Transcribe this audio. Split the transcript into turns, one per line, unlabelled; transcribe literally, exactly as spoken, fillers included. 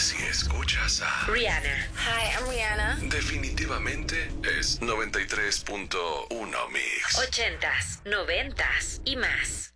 si escuchas a
Rihanna.
Hi, I'm Rihanna.
definitivamente es noventa y tres punto uno Mix.
Ochentas, noventas y más.